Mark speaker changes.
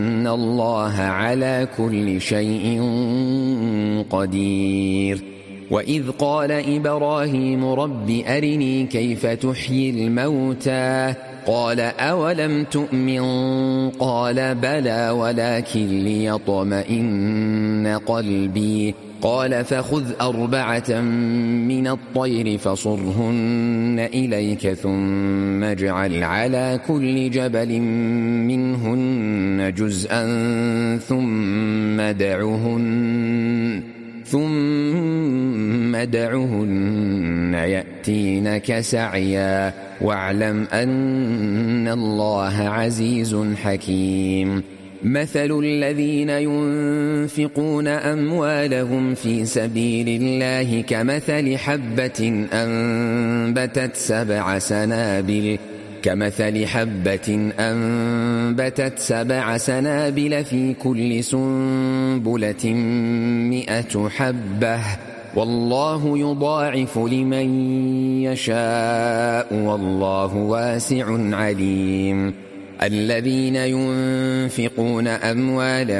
Speaker 1: إن الله على كل شيء قدير. وإذ قال إبراهيم رب أرني كيف تحيي الموتى قال أولم تؤمن قال بلى ولكن ليطمئن قلبي قال فخذ 4 من الطير فصرهن إليك ثم اجعل على كل جبل منهن جزءا ثم دعهن يأتينك سعيا واعلم أن الله عزيز حكيم. مثل الذين ينفقون أموالهم في سبيل الله كمثل حبة أنبتت 7 سنابل في كل سنبلة 100 حبة والله يضاعف لمن يشاء والله واسع عليم. الذين ينفقون أموالهم